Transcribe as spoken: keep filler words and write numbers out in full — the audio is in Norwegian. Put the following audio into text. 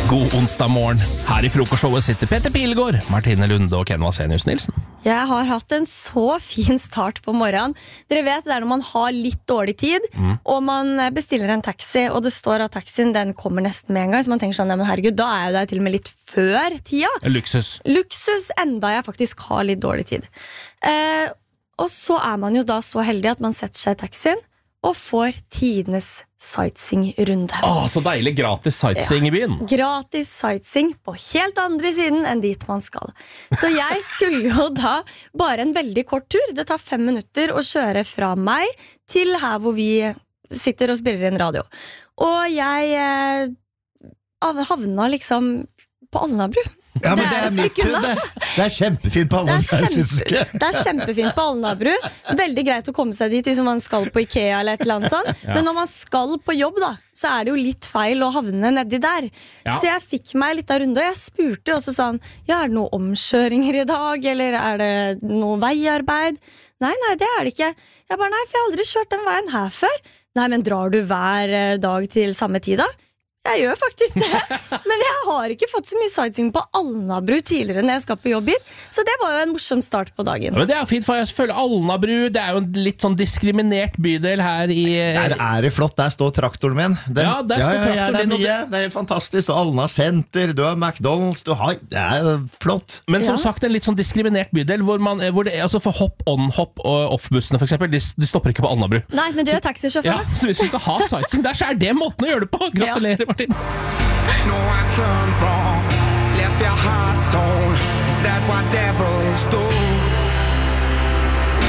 God onsdag morgen. Her i frokostshowet sitter Peter Pilgaard, Martine Lunde og Ken Vasenius Nilsen. Jeg har hatt en så fin start på morgenen. Dere vet, det er når man har litt dårlig tid, mm. og man bestiller en taxi, og det står at taxien den kommer nesten med en gang, så man tenker sånn, ja, men herregud, da er jeg der til og med litt før tida. Luksus. Luksus, enda jeg faktisk har litt dårlig tid. Eh, og så er man jo da så heldig at man setter seg i taxien, og får tidenes sightseeing-runde. Åh, så deilig gratis sightseeing ja. I byen. Gratis sightseeing på helt andre siden enn dit man skal. Så jeg skulle jo da bare en veldig kort tur. Det tar fem minutter å kjøre fra meg til her hvor vi sitter og spiller inn radio. Og jeg eh, havna liksom på Alnabru. Ja, men det er, det er mitt tur, det. Det er kjempefint på Alnabru. Det er, kjempe, det er kjempefint på Alnabru. Veldig greit å komme seg dit hvis man skal på Ikea eller et eller annet sånt. Ja. Men når man skal på jobb da, så er det jo litt feil å havne nedi der. Ja. Så jeg fikk meg litt av runde, og jeg spurte også sånn, ja, er det noen omkjøringer i dag, eller er det noe veiarbeid? Nei, nei, det er det ikke. Jeg bare, nei, for jeg har aldri kjørt den veien her før. Nei, men drar du hver dag til samme tid da? Jeg gjør faktisk det, men jeg har ikke fått så mye sightseeing på Alnabru tidligere når jeg skal på jobb hit, så det var jo en morsom start på dagen. Ja, men det er fint, for jeg føler Alnabru, det er jo en litt sånn diskriminert bydel her i... Der er det flott, der står traktoren min. Den, ja, der står ja, ja, traktoren ja, det er din. mye, det er helt fantastisk, du har Alna Center, du har McDonalds, du har... Det er flott. Men som ja. sagt, en litt sånn diskriminert bydel, hvor man, hvor det, altså for hopp-on, hopp- og off-bussene for eksempel, de, de stopper ikke på Alnabru. Nei, men du er taxisjåfør. Ja, så hvis du skal ha sightseeing der, så er det måten å gjøre det på. Gratulerer, ja. Martin. No, I turned wrong, left your heart torn. Is that what devils do?